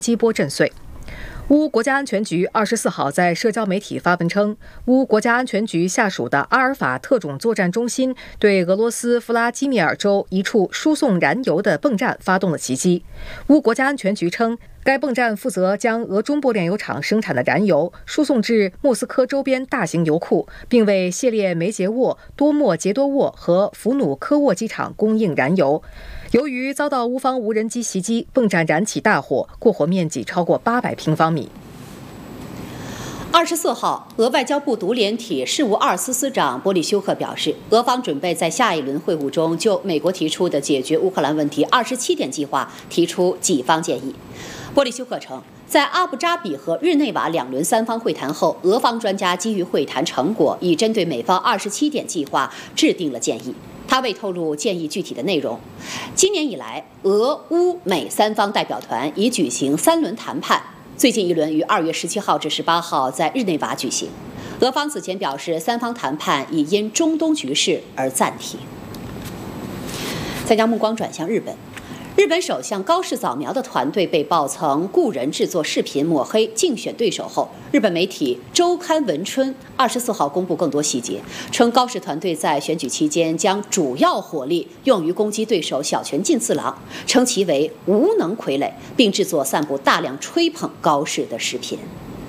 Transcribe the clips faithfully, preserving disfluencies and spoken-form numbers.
击波震碎。乌国家安全局二十四号在社交媒体发文称，乌国家安全局下属的阿尔法特种作战中心对俄罗斯弗拉基米尔州一处输送燃油的泵站发动了袭击。乌国家安全局称，该泵站负责将俄中波炼油厂生产的燃油输送至莫斯科周边大型油库，并为谢列梅捷沃、多莫捷多沃和弗努科沃机场供应燃油。由于遭到乌方无人机袭击，泵站燃起大火，过火面积超过八百平方米。 二十四号，俄外交部独联体事务二司司长波利修克表示，俄方准备在下一轮会晤中就美国提出的解决乌克兰问题二十七点计划提出几方建议。波利修克称，在阿布扎比和日内瓦两轮三方会谈后，俄方专家基于会谈成果，已针对美方二十七点计划制定了建议。他未透露建议具体的内容。今年以来，俄乌美三方代表团已举行三轮谈判，最近一轮于二月十七号至十八号在日内瓦举行。俄方此前表示，三方谈判已因中东局势而暂停。再将目光转向日本。日本首相高市早苗的团队被曝曾雇人制作视频抹黑竞选对手后，日本媒体周刊文春二十四号公布更多细节，称高市团队在选举期间将主要火力用于攻击对手小泉进次郎，称其为无能傀儡，并制作散布大量吹捧高市的视频。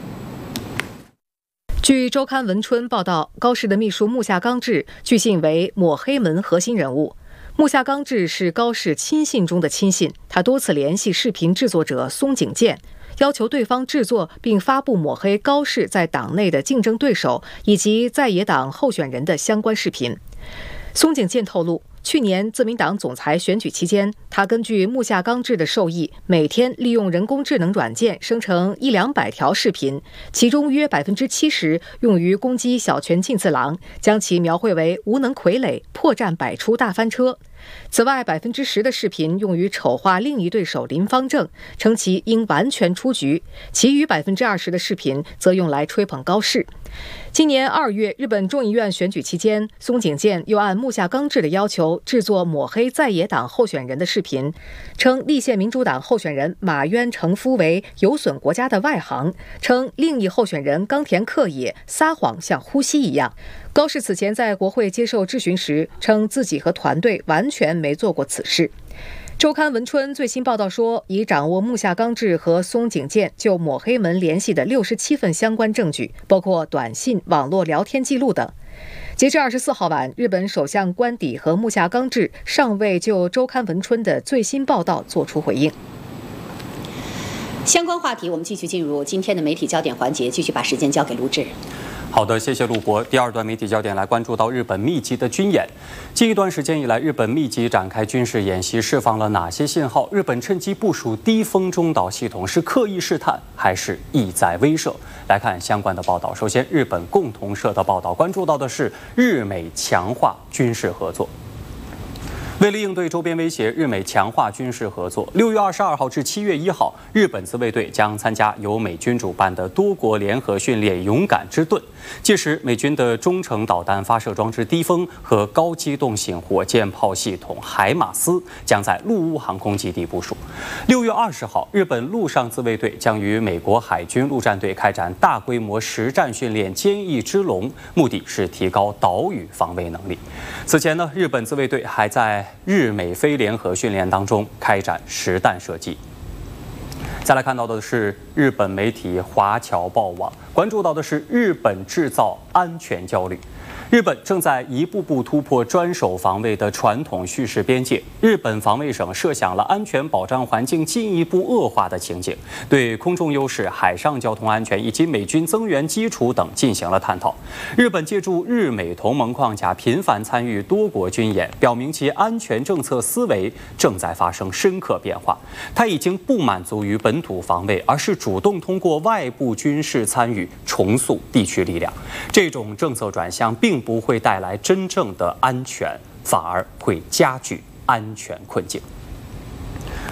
据周刊文春报道，高市的秘书木下刚志据信为抹黑门核心人物。木下刚志是高市亲信中的亲信，他多次联系视频制作者松井健，要求对方制作并发布抹黑高市在党内的竞争对手以及在野党候选人的相关视频。松井健透露，去年自民党总裁选举期间，他根据木下刚志的授意，每天利用人工智能软件生成一两百条视频，其中约百分之七十用于攻击小泉进次郎，将其描绘为无能傀儡、破绽百出大翻车。此外，百分之十的视频用于丑化另一对手林芳正，称其应完全出局；其余百分之二十的视频则用来吹捧高市。今年二月，日本众议院选举期间，松井健又按木下刚志的要求制作抹黑在野党候选人的视频，称立宪民主党候选人马渊成夫为有损国家的外行，称另一候选人冈田克也撒谎像呼吸一样。高市此前在国会接受质询时，称自己和团队完全没做过此事。周刊文春最新报道说，已掌握木下刚志和松井健就抹黑门联系的六十七份相关证据，包括短信、网络聊天记录等。截至二十四号晚，日本首相官邸和木下刚志尚未就周刊文春的最新报道作出回应。 相关话题，我们继续进入今天的媒体焦点环节，继续把时间交给卢志。 好的，谢谢陆博。第二段媒体焦点来关注到日本密集的军演。近一段时间以来，日本密集展开军事演习，释放了哪些信号？日本趁机部署低风中导系统，是刻意试探，还是意在威慑？来看相关的报道。首先，日本共同社的报道关注到的是日美强化军事合作。为了应对周边威胁，日美强化军事合作。六月二十二号至七月一号，日本自卫队将参加由美军主办的多国联合训练“勇敢之盾”。届时，美军的中程导弹发射装置低风和高机动性火箭炮系统海马斯将在陆乌航空基地部署。六月二十号，日本陆上自卫队将与美国海军陆战队开展大规模实战训练“坚毅之龙”，目的是提高岛屿防卫能力。此前呢，日本自卫队还在日美非联合训练当中开展实弹射击。再来看到的是日本媒体华侨报网关注到的是日本制造安全焦虑。日本正在一步步突破专守防卫的传统叙事边界。日本防卫省设想了安全保障环境进一步恶化的情景，对空中优势、海上交通安全以及美军增援基础等进行了探讨。日本借助日美同盟框架，频繁参与多国军演，表明其安全政策思维正在发生深刻变化。它已经不满足于本土防卫，而是主动通过外部军事参与重塑地区力量。这种政策转向并不会带来真正的安全，反而会加剧安全困境。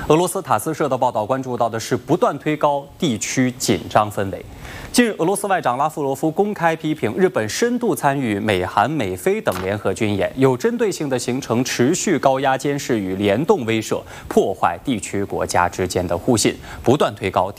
俄罗斯塔斯社的报道关注到的是不断推高地区紧张氛围。近日，俄罗斯外长拉夫罗夫公开批评日本深度参与美韩美菲等联合军演，有针对性地形成持续高压监视与联动威慑，破坏地区国家之间的互信，不断推高